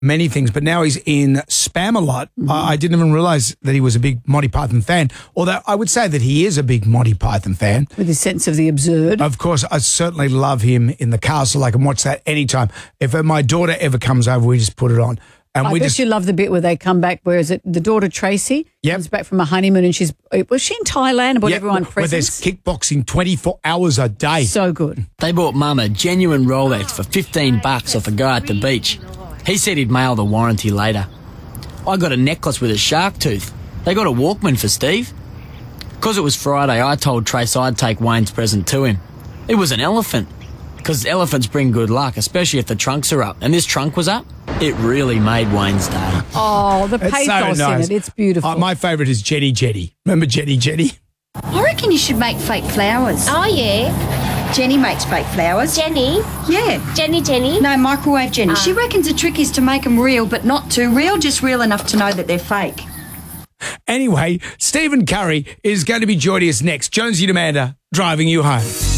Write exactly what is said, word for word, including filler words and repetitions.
many things, but now he's in Spam a lot. Mm-hmm. I, I didn't even realise that he was a big Monty Python fan, although I would say that he is a big Monty Python fan. With his sense of the absurd. Of course, I certainly love him in The Castle. I can watch that anytime. If my daughter ever comes over, we just put it on. And I we bet just you love the bit where they come back, where is it, the daughter Tracy Yep. comes back from a honeymoon and she's, was she in Thailand and bought yeah, everyone where there's presents? kickboxing twenty-four hours a day. So good. They bought Mum a genuine Rolex for fifteen bucks off a guy at the beach. He said he'd mail the warranty later. I got a necklace with a shark tooth. They got a Walkman for Steve. Because it was Friday, I told Trace I'd take Wayne's present to him. It was an elephant. Because elephants bring good luck, especially if the trunks are up. And this trunk was up. It really made Wayne's day. Oh, the It's pathos so nice. in it. It's beautiful. Uh, my favourite is Jenny Jetty. Remember Jenny Jetty? I reckon you should make fake flowers. Oh, yeah. Jenny makes fake flowers. Jenny? Yeah. Jenny, Jenny? No, microwave Jenny. She reckons the trick is to make them real, but not too real, just real enough to know that they're fake. Anyway, Stephen Curry is going to be joining us next. Jonesy and Amanda driving you home.